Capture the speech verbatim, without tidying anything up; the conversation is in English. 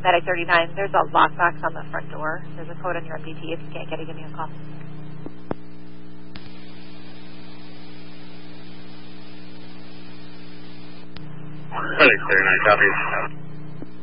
Medic thirty-nine, there's a lockbox on the front door. There's a code on your M P T. If you can't get it, give me a call. Medic thirty-nine, copy.